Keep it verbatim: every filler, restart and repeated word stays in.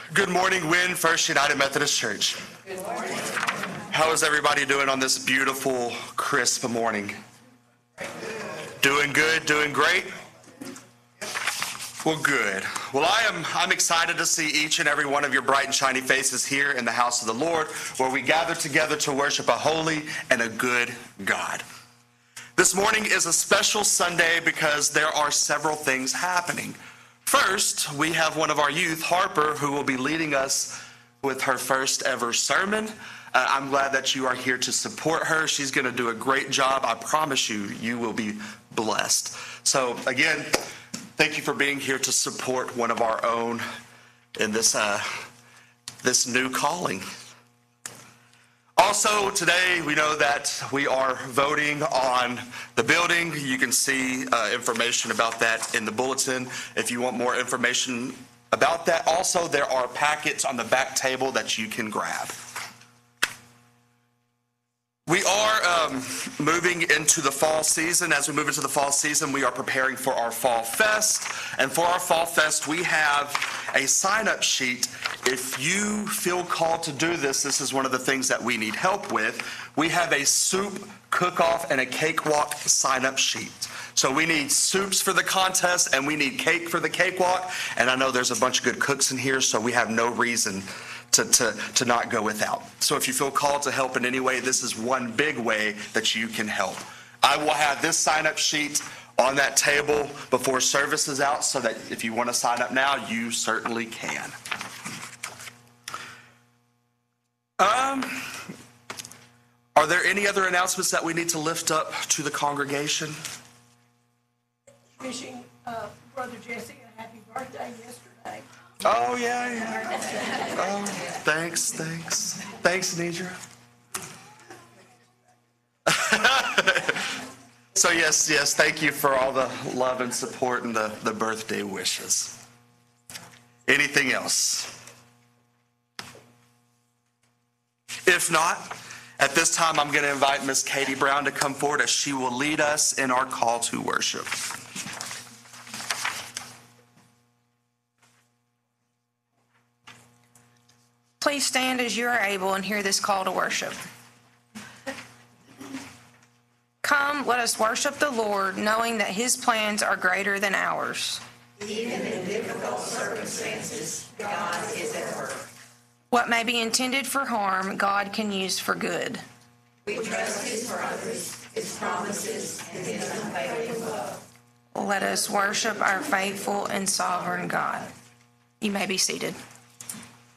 Good morning, Wynn First United Methodist Church. Good morning. How is everybody doing on this beautiful, crisp morning? Doing good, doing great? Well, good. Well, I am I'm excited to see each and every one of your bright and shiny faces here in the house of the Lord, where we gather together to worship a holy and a good God. This morning is a special Sunday because there are several things happening. First, we have one of our youth, Harper, who will be leading us with her first ever sermon. Uh, I'm glad that you are here to support her. She's going to do a great job. I promise you, you will be blessed. So again, thank you for being here to support one of our own in this, uh, this new calling. Also, today we know that we are voting on the building. You can see uh, information about that in the bulletin if you want more information about that. Also, there are packets on the back table that you can grab. We are um, moving into the fall season. As we move into the fall season, we are preparing for our Fall Fest. And for our Fall Fest, we have a sign-up sheet. If you feel called to do this, this is one of the things that we need help with. We have a soup cook-off and a cakewalk sign-up sheet. So we need soups for the contest, and we need cake for the cakewalk. And I know there's a bunch of good cooks in here, so we have no reason To, to, to not go without. So if you feel called to help in any way, this is one big way that you can help. I will have this sign-up sheet on that table before service is out so that if you want to sign up now, you certainly can. Um, are there any other announcements that we need to lift up to the congregation? Wishing uh, Brother Jesse a happy birthday yesterday. Oh, yeah, yeah. Oh, thanks, thanks. Thanks, Nidra. So, yes, yes, thank you for all the love and support and the, the birthday wishes. Anything else? If not, at this time, I'm going to invite Miss Katie Brown to come forward as she will lead us in our call to worship. Please stand as you are able and hear this call to worship. Come, let us worship the Lord, knowing that his plans are greater than ours. Even in difficult circumstances, God is at work. What may be intended for harm, God can use for good. We trust his promises, his promises, and his unfailing love. Let us worship our faithful and sovereign God. You may be seated.